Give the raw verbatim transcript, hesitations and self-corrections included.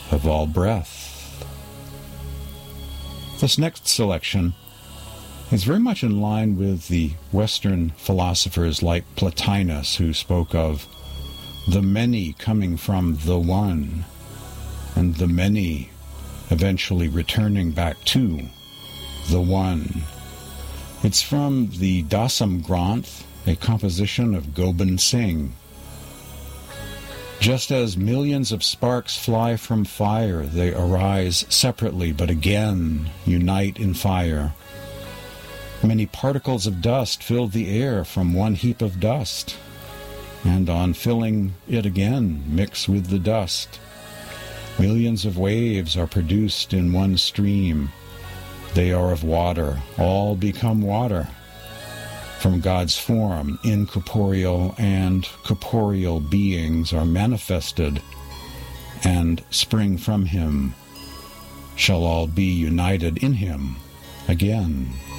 of all breath. This next selection is very much in line with the Western philosophers like Plotinus, who spoke of the many coming from the one, and the many eventually returning back to the one. It's from the Dasam Granth, a composition of Gobind Singh. Just as millions of sparks fly from fire, they arise separately, but again unite in fire. Many particles of dust fill the air from one heap of dust, and on filling it again, mix with the dust. Millions of waves are produced in one stream. They are of water, all become water. From God's form, incorporeal and corporeal beings are manifested, and spring from Him, shall all be united in Him again.